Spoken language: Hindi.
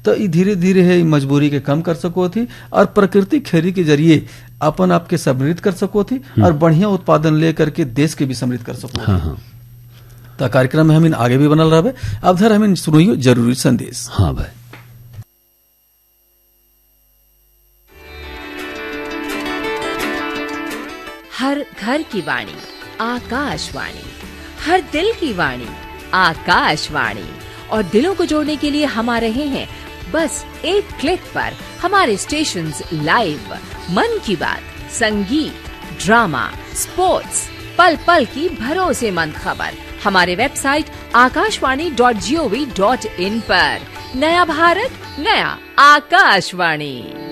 तो ई धीरे धीरे है मजबूरी के कम कर सको थी और प्राकृतिक खेती के जरिए अपन आपके समृद्ध कर सको थी और बढ़िया उत्पादन ले करके देश के भी समृद्ध कर सको थी। तो कार्यक्रम में हम आगे भी बनल रहे। अब धर हम सुनियो जरूरी संदेश। हाँ भाई। हर घर की वाणी आकाशवाणी, हर दिल की वाणी आकाशवाणी, और दिलों को जोड़ने के लिए हम आ रहे हैं बस एक क्लिक पर। हमारे स्टेशंस लाइव, मन की बात, संगीत, ड्रामा, स्पोर्ट्स, पल पल की भरोसेमंद खबर हमारे वेबसाइट akashvani.gov.in पर। नया भारत, नया आकाशवाणी।